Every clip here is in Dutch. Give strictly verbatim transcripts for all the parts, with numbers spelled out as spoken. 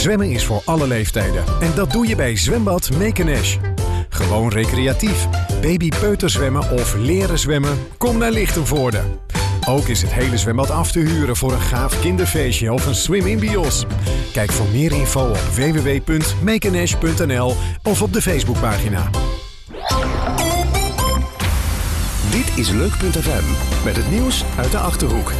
Zwemmen is voor alle leeftijden. En dat doe je bij Zwembad Mekenesh. Gewoon recreatief, baby-peuterzwemmen of leren zwemmen? Kom naar Lichtenvoorde. Ook is het hele zwembad af te huren voor een gaaf kinderfeestje of een swim-in-bios. Kijk voor meer info op w w w punt mekenesh punt n l of op de Facebookpagina. Dit is Leuk punt f m met het nieuws uit de Achterhoek.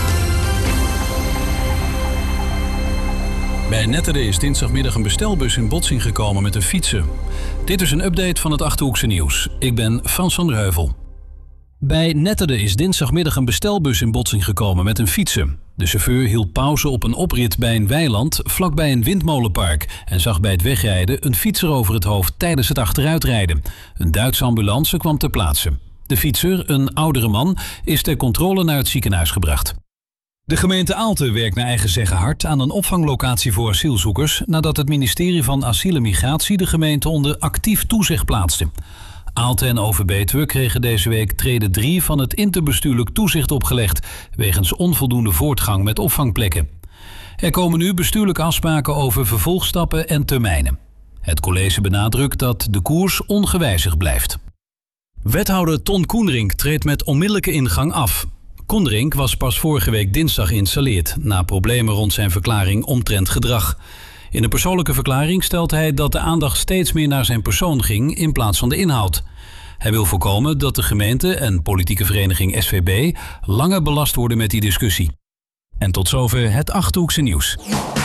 Bij Netterden is dinsdagmiddag een bestelbus in botsing gekomen met een fietser. Dit is een update van het Achterhoekse nieuws. Ik ben Frans van der Heuvel. Bij Netterden is dinsdagmiddag een bestelbus in botsing gekomen met een fietser. De chauffeur hield pauze op een oprit bij een weiland vlakbij een windmolenpark en zag bij het wegrijden een fietser over het hoofd tijdens het achteruitrijden. Een Duitse ambulance kwam ter plaatse. De fietser, een oudere man, is ter controle naar het ziekenhuis gebracht. De gemeente Aalten werkt naar eigen zeggen hard aan een opvanglocatie voor asielzoekers nadat het ministerie van Asiel en Migratie de gemeente onder actief toezicht plaatste. Aalten en Overbetuwe kregen deze week trede drie van het interbestuurlijk toezicht opgelegd wegens onvoldoende voortgang met opvangplekken. Er komen nu bestuurlijke afspraken over vervolgstappen en termijnen. Het college benadrukt dat de koers ongewijzigd blijft. Wethouder Ton Koenrink treedt met onmiddellijke ingang af. Koenrink was pas vorige week dinsdag geïnstalleerd na problemen rond zijn verklaring omtrent gedrag. In een persoonlijke verklaring stelt hij dat de aandacht steeds meer naar zijn persoon ging in plaats van de inhoud. Hij wil voorkomen dat de gemeente en politieke vereniging S V B langer belast worden met die discussie. En tot zover het Achterhoekse nieuws.